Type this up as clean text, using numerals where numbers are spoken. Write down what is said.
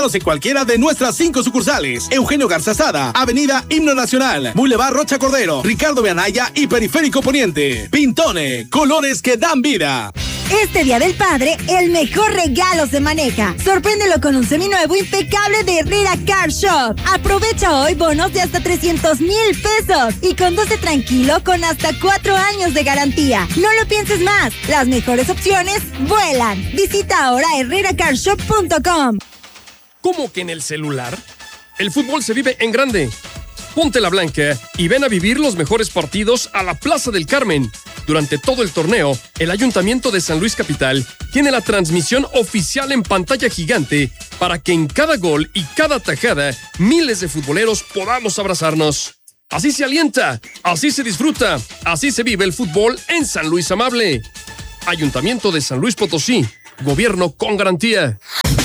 en cualquiera de nuestras 5 sucursales. Eugenio Garzazada, Avenida Himno Nacional, Boulevard Rocha Cordero, Ricardo Beanaya y Periférico Poniente. Pintone, colores que dan vida. Este Día del Padre, el mejor regalo se maneja. Sorpréndelo con un seminuevo impecable de Herrera Car Shop. Aprovecha hoy bonos de hasta 300,000 pesos y conduce tranquilo con hasta 4 años de garantía. No lo pienses más, las mejores opciones vuelan. Visita ahora herreracarshop.com. ¿Cómo que en el celular? El fútbol se vive en grande. Ponte la blanca y ven a vivir los mejores partidos a la Plaza del Carmen. Durante todo el torneo, el Ayuntamiento de San Luis Capital tiene la transmisión oficial en pantalla gigante para que en cada gol y cada tajada miles de futboleros podamos abrazarnos. Así se alienta, así se disfruta, así se vive el fútbol en San Luis Amable. Ayuntamiento de San Luis Potosí, gobierno con garantía.